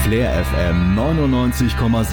Flair FM 99,7.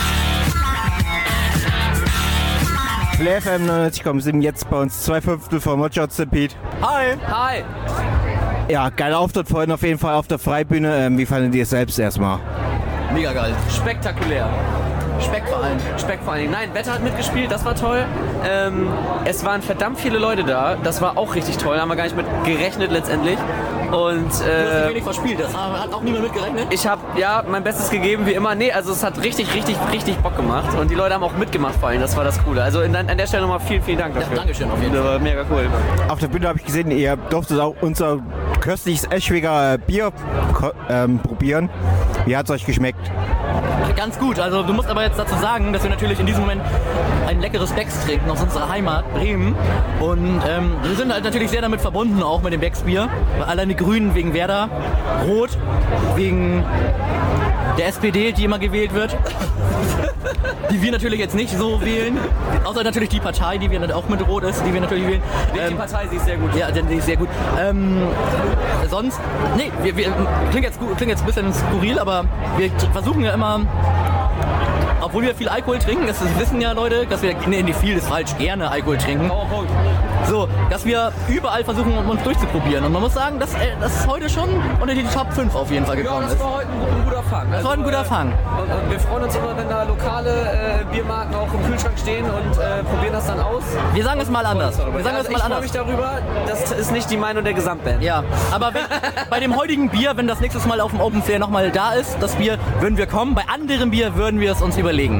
Flair FM 99,7, jetzt bei uns 2/5 von Watch Stampede. Hi! Hi! Ja, geiler Auftritt vorhin auf jeden Fall auf der Freibühne. Wie fandet ihr es selbst erstmal? Mega geil. Spektakulär. Speck vor allen Dingen. Nein, Wetter hat mitgespielt, das war toll. Es waren verdammt viele Leute da, das war auch richtig toll, da haben wir gar nicht mit gerechnet letztendlich. Und, du hast wenig verspielt, das hat auch niemand mitgerechnet? Ich habe mein Bestes gegeben, wie immer. Nee, also es hat richtig Bock gemacht und die Leute haben auch mitgemacht vor allem, das war das Coole. Also an der Stelle nochmal vielen Dank dafür. Ja, Dankeschön auf jeden Fall. Das war mega cool. Auf der Bühne habe ich gesehen, ihr durftet auch unser köstliches Eschwiger Bier probieren. Wie hat es euch geschmeckt? Ganz gut, also du musst aber jetzt dazu sagen, dass wir natürlich in diesem Moment ein leckeres Becks trinken aus unserer Heimat, Bremen. Und wir sind halt natürlich sehr damit verbunden, auch mit dem Becks-Bier. Alleine Grün wegen Werder, Rot wegen der SPD, die immer gewählt wird. Die wir natürlich jetzt nicht so wählen. Außer natürlich die Partei, die wir auch mit Rot ist, die wir natürlich wählen. Die Partei, sie ist sehr gut. Ja, die ist sehr gut. Sonst, nee, klingt jetzt ein bisschen skurril, aber wir versuchen ja immer, obwohl wir viel Alkohol trinken, das wissen ja Leute, dass wir, viel ist falsch, gerne Alkohol trinken. So, dass wir überall versuchen, uns durchzuprobieren. Und man muss sagen, dass es heute schon unter die Top 5 auf jeden Fall gekommen ist. Das war heute ein guter Fang. Das war ein guter Fang. Und wir freuen uns immer, wenn da lokale Biermarken auch im Kühlschrank stehen und probieren das dann aus. Wir sagen es mal anders. Ich freue mich darüber, das ist nicht die Meinung der Gesamtband. Ja, aber bei dem heutigen Bier, wenn das nächstes Mal auf dem Open Flair nochmal da ist, das Bier, würden wir kommen. Bei anderem Bier würden wir es uns überlegen.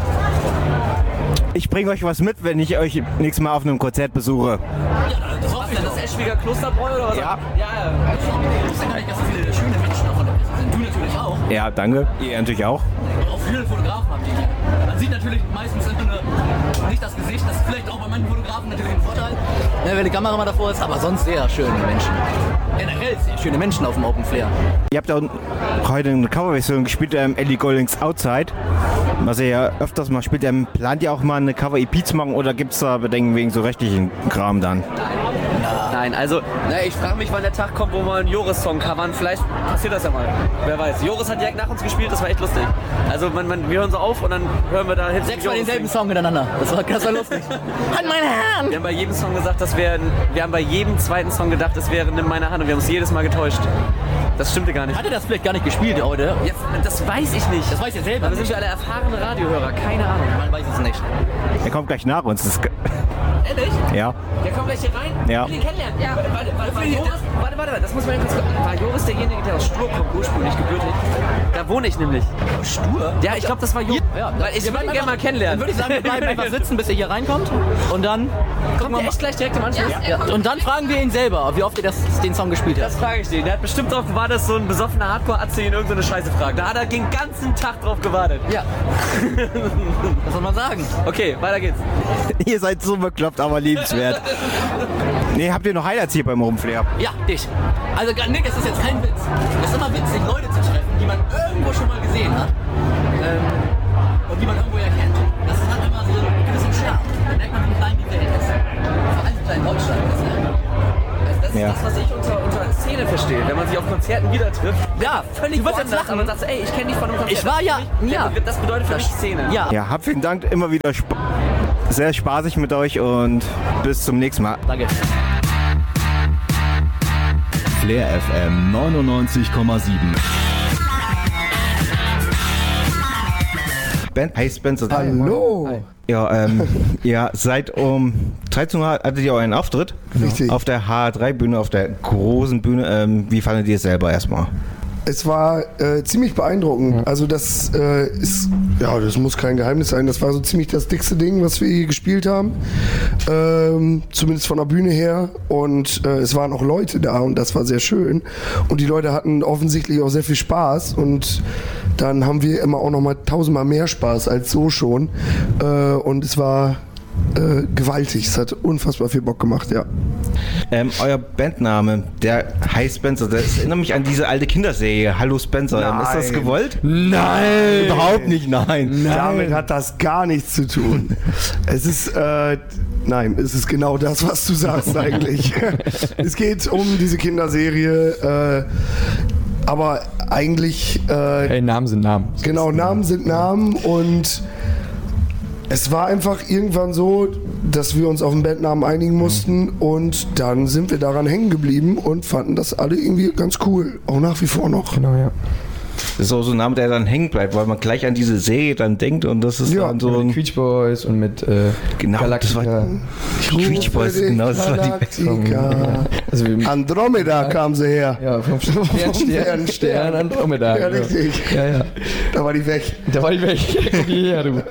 Ich bringe euch was mit, wenn ich euch nächstes Mal auf einem Konzert besuche. Ja, das hoffe ich. Das Eschwiger Klosterbräu oder was? Ja. Ich wusste gar nicht, dass so viele schöne Menschen davon sind. Du natürlich auch. Ja, danke. Ihr natürlich auch. Auch viele Fotografen haben die hier. Man sieht natürlich meistens nicht das Gesicht. Das ist vielleicht auch bei manchen Fotografen natürlich ein Vorteil, wenn die Kamera mal davor ist. Aber sonst sehr schöne Menschen. Generell sehr schöne Menschen auf dem Open Flair. Ihr habt ja heute eine Coverversion gespielt, Ellie Goulding's Outside. Was ihr ja öfters mal spielt. Plant ihr auch mal eine Cover-EP zu machen oder gibt es da Bedenken wegen so rechtlichen Kram dann? Nein, also ich frage mich, wann der Tag kommt, wo wir einen Joris-Song covern. Vielleicht passiert das ja mal. Wer weiß. Joris hat direkt nach uns gespielt, das war echt lustig. Also wir hören so auf und dann hören wir da hin. 6-mal denselben Song miteinander. Das war lustig. An meine Hand! Wir haben bei jedem Song gesagt, wir haben bei jedem zweiten Song gedacht, es wäre Nimm meine Hand und wir haben uns jedes Mal getäuscht. Das stimmte gar nicht. Hat er das vielleicht gar nicht gespielt heute? Ja, das weiß ich nicht. Das weiß er selber. Aber sind wir alle erfahrene Radiohörer? Keine Ahnung. Man weiß es nicht. Er kommt gleich nach uns. Ehrlich? Ja. Der kommt gleich hier rein? Ja. Ich will ihn kennenlernen. Ja. Warte, das muss man kurz. War Joris derjenige, der aus Stur kommt, ursprünglich gebürtig? Da wohne ich nämlich. Stur? Ja, ich glaube, das war Joris. Ja, weil ich würde ihn gerne mal kennenlernen. Dann würde ich sagen, wir bleiben einfach sitzen, bis er hier reinkommt. Und dann kommt er echt gleich direkt im Anschluss? Ja. Und dann fragen wir ihn selber, wie oft er den Song gespielt hat. Das frage ich den. Der hat bestimmt darauf gewartet, dass so ein besoffener Hardcore-Atze ihn irgendeine Scheiße fragt. Da hat er den ganzen Tag drauf gewartet. Ja. Was soll man sagen? Okay, weiter geht's. Ihr seid so bekloppt, aber liebenswert. Nee, habt ihr noch Highlights hier beim Open Flair? Ja, dich. Also Nick, es ist jetzt kein Witz. Es ist immer witzig, Leute zu treffen, die man irgendwo schon mal gesehen hat. Und die man irgendwo erkennt. Das hat immer so einen gewissen Charme. Da merkt man, wie klein die Welt ist. Vor allem klein Deutschland ist. Das ist das, was ich unter Szene verstehe. Wenn man sich auf Konzerten wieder trifft. Ja, völlig du wirst jetzt lachen. Und sagst, ey, ich kenne dich von einem Konzert. Ich war ja. Das bedeutet für mich Szene. Ja. Habt vielen Dank. Immer wieder sehr spaßig mit euch und bis zum nächsten Mal. Danke. Flair FM 99,7. Band heißt Spencer. Hallo! Ja, ihr seid um 13 Uhr hattet ihr euren Auftritt. Richtig. Auf der H3-Bühne, auf der großen Bühne. Wie fandet ihr es selber erstmal? Es war ziemlich beeindruckend. Also das ist, ja, das muss kein Geheimnis sein. Das war so ziemlich das dickste Ding, was wir hier gespielt haben. Zumindest von der Bühne her. Und es waren auch Leute da und das war sehr schön. Und die Leute hatten offensichtlich auch sehr viel Spaß. Und dann haben wir immer auch noch mal 1000-mal mehr Spaß als so schon. Und es war gewaltig. Es hat unfassbar viel Bock gemacht, ja. Euer Bandname, der heißt Spencer, das erinnert mich an diese alte Kinderserie, Hallo Spencer. Nein. Ist das gewollt? Nein! Überhaupt nicht, nein. Damit hat das gar nichts zu tun. Es ist, nein, es ist genau das, was du sagst eigentlich. Es geht um diese Kinderserie. Aber eigentlich, Namen sind Namen. genau, Namen sind Namen und es war einfach irgendwann so, dass wir uns auf einen Bandnamen einigen mussten und dann sind wir daran hängen geblieben und fanden das alle irgendwie ganz cool. Auch nach wie vor noch. Genau, ja. Das ist auch so ein Name, der dann hängen bleibt, weil man gleich an diese Serie dann denkt und das ist Ja, dann so Mit ein... Queech Boys und mit Genau, das war Galactica. Queech Boys, genau, das war die... Galactica. Also wir, Andromeda kam sie her. ja, vom Stern Andromeda. Ja, genau. richtig. Ja, ja. Da war die weg. Da war ich weg. Guck hierher, du.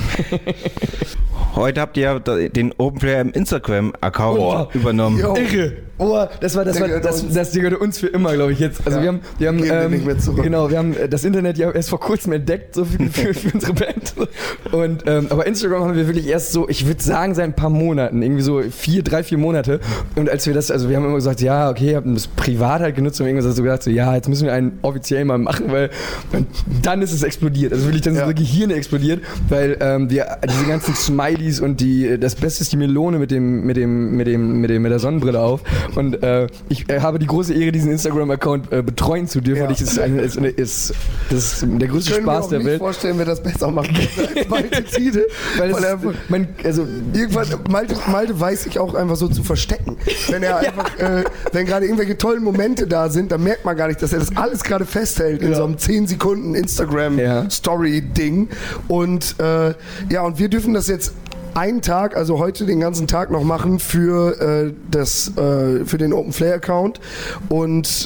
Heute habt ihr den Openflair im Instagram-Account übernommen. Jo. Irre. Oh, das gehört uns für immer, glaube ich, jetzt. Also Ja. wir haben Gehen wir nicht mehr zurück. genau, wir haben das Internet ja erst vor kurzem entdeckt, so für unsere Band. Und aber Instagram haben wir wirklich erst so, ich würde sagen, seit ein paar Monaten, irgendwie so 3-4 Monate. Und als wir das, also wir haben immer gesagt, ja, okay, haben das privat halt genutzt und irgendwas so gedacht, so, ja, jetzt müssen wir einen offiziell mal machen, weil und dann ist es explodiert. Also wirklich, dann sind unsere Gehirne explodiert, weil wir diese ganzen Smileys und das Beste ist die Melone mit der Sonnenbrille auf. Und ich habe die große Ehre, diesen Instagram-Account betreuen zu dürfen. Ja. Und das ist der größte Können Spaß wir der auch nicht Welt. vorstellen, wer das besser machen könnte als Malte Tiede. Weil Weil er irgendwann, Malte weiß sich auch einfach so zu verstecken. Wenn er einfach, wenn gerade irgendwelche tollen Momente da sind, dann merkt man gar nicht, dass er das alles gerade festhält in so einem 10 Sekunden Instagram-Story-Ding. Und und wir dürfen das jetzt einen Tag, also heute den ganzen Tag noch machen für den Open Flair Account und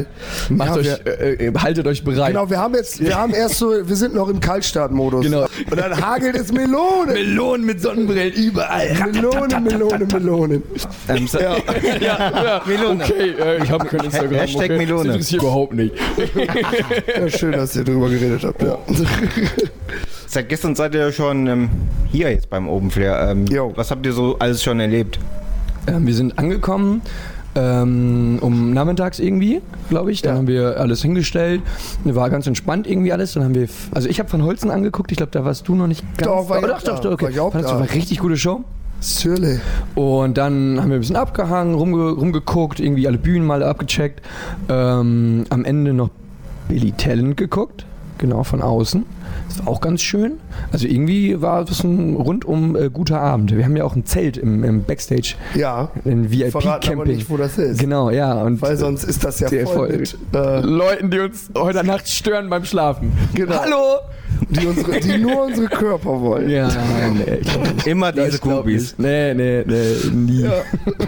Haltet euch bereit. genau, wir sind noch im Kaltstartmodus. Genau. Und dann hagelt es Melonen. Melonen mit Sonnenbrillen überall. Melonen. Ja, Melone. Okay, ich habe kein Instagram. Hashtag okay. Melone. Das interessiert überhaupt nicht. Ja, schön, dass ihr drüber geredet habt. Ja. Seit gestern seid ihr schon hier jetzt beim Openflair. Jo. Was habt ihr so alles schon erlebt? Wir sind angekommen um nachmittags irgendwie, glaube ich. Dann haben wir alles hingestellt. War ganz entspannt irgendwie alles. Dann haben wir, also ich habe Van Holzen angeguckt. Ich glaube, da warst du noch nicht ganz. Doch, war ich doch, da. okay. War ich auch Fandest du, da. war eine richtig gute Show. Sürle. Und dann haben wir ein bisschen abgehangen, rumgeguckt, irgendwie alle Bühnen mal abgecheckt. Am Ende noch Billy Talent geguckt, genau von außen. Das war auch ganz schön. Also irgendwie war das ein rundum guter Abend. Wir haben ja auch ein Zelt im Backstage, Ja. ein Verraten aber VIP-Camping. nicht, wo das ist. Genau, ja. Und Weil sonst ist das ja voll mit, Leuten, die uns heute Nacht stören beim Schlafen. Genau. Hallo! die nur unsere Körper wollen. Ja, nee, ich glaub nicht. Immer diese Ich glaub Groupies. nicht. Nee, nie. Ja.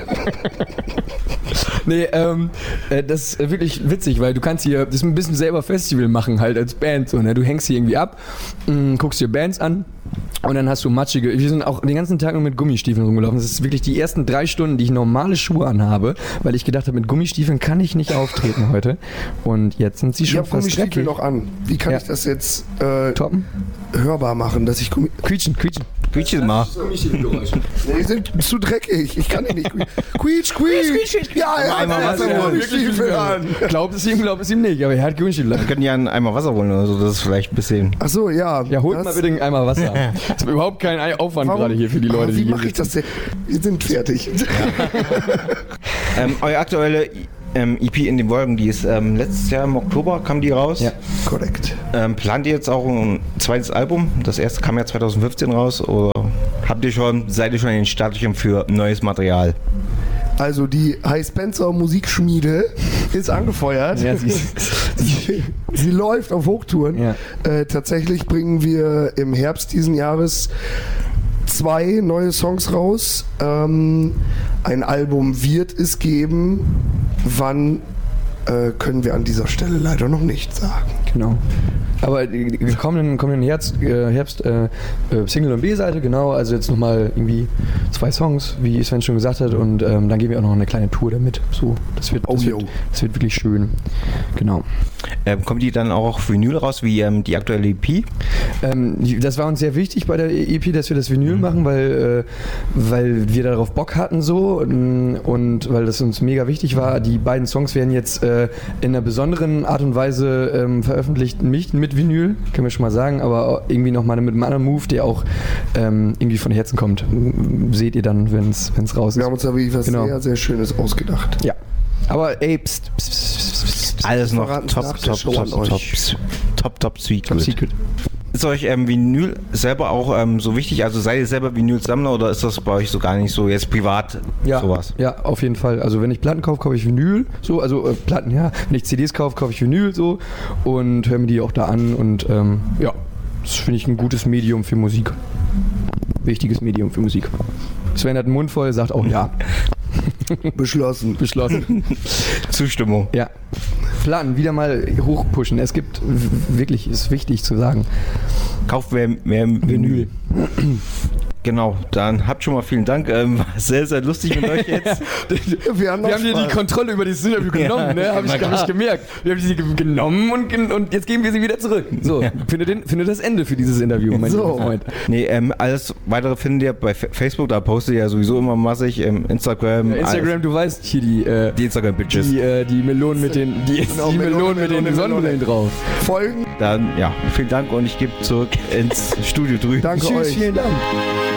Nee, das ist wirklich witzig, weil du kannst hier, das ist ein bisschen selber Festival machen halt als Band, so, ne? Du hängst hier irgendwie ab, guckst dir Bands an und dann hast du matschige, wir sind auch den ganzen Tag nur mit Gummistiefeln rumgelaufen. Das ist wirklich die ersten 3 Stunden, die ich normale Schuhe anhabe, weil ich gedacht habe, mit Gummistiefeln kann ich nicht auftreten heute. Und jetzt sind sie Ich schon habe fast Gummistiefel dreckig. noch an. Wie kann Ja. ich das jetzt Toppen? hörbar machen, dass ich Quietschen. Quietsche mal. Nee, die sind zu dreckig. Ich kann die nicht. Quietsch. Ja, er hat Einmal einfach Wasser holen. Gummistiefel an. Glaubt es ihm nicht, aber er hat Gummistiefeln. Wir können ja einen Eimer Wasser holen oder so, das ist vielleicht ein bisschen... Ach so, ja. Ja, holt Das- mal bitte einen Eimer Wasser. Das ist überhaupt kein Aufwand Warum- gerade hier für die Leute, Wie die hier mache ich das denn? Wir sind fertig. Euer aktuelle EP in den Wolken, die ist letztes Jahr im Oktober, kam die raus. Ja. Korrekt. Plant ihr jetzt auch ein zweites Album? Das erste kam ja 2015 raus. Oder seid ihr schon in den Startlöchern für neues Material? Also die High Spencer Musikschmiede ist angefeuert. Ja, Sie läuft auf Hochtouren. Ja. Tatsächlich bringen wir im Herbst diesen Jahres 2 neue Songs raus. Ein Album wird es geben. Wann können wir an dieser Stelle leider noch nicht sagen. Genau. Aber die kommenden Herbst Single- und B-Seite, genau, also jetzt nochmal irgendwie 2 Songs, wie Sven schon gesagt hat, und dann gehen wir auch noch eine kleine Tour damit. So, das wird wirklich schön. Genau. Kommt die dann auch auf Vinyl raus, wie die aktuelle EP? Das war uns sehr wichtig bei der EP, dass wir das Vinyl machen, weil wir darauf Bock hatten so und weil das uns mega wichtig war. Die beiden Songs werden jetzt in einer besonderen Art und Weise veröffentlicht, nicht mit Vinyl, können wir schon mal sagen, aber irgendwie nochmal mit einem anderen Move, der auch irgendwie von Herzen kommt. Seht ihr dann, wenn es raus ist. Wir haben uns da wirklich was Genau. sehr, sehr Schönes ausgedacht. Ja. Aber ey, Alles noch verraten es top, nach der top, Show top, an top, euch. top, sweet. Top Secret. Ist euch Vinyl selber auch so wichtig? Also seid ihr selber Vinyl-Sammler oder ist das bei euch so gar nicht so jetzt privat sowas? Ja, auf jeden Fall. Also wenn ich Platten kaufe, kaufe ich Vinyl. So, also Platten, ja. Wenn ich CDs kaufe, kaufe ich Vinyl so und höre mir die auch da an. Und ja, das finde ich ein gutes Medium für Musik. Wichtiges Medium für Musik. Sven hat den Mund voll, sagt auch ja. Beschlossen. Beschlossen. Zustimmung. Ja. Platten wieder mal hochpushen. Es gibt wirklich, ist wichtig zu sagen. Kauft mehr Vinyl. Genau, dann habt schon mal vielen Dank. War sehr, sehr lustig mit euch jetzt. Wir haben hier die Kontrolle über dieses Interview genommen, ne? Habe ich gar nicht gemerkt. Wir haben sie genommen und jetzt geben wir sie wieder zurück. So, finde das Ende für dieses Interview, mein lieber Freund. Nee, alles weitere findet ihr bei Facebook, da postet ihr ja sowieso immer massig. Instagram. Instagram, du weißt, hier die Instagram-Bitches. Die Melonen mit den, Melonen mit den Sonnenbrillen drauf. Folgen. Dann, ja, vielen Dank und ich gebe zurück ins Studio drüben. Danke Tschüss, euch. vielen Dank.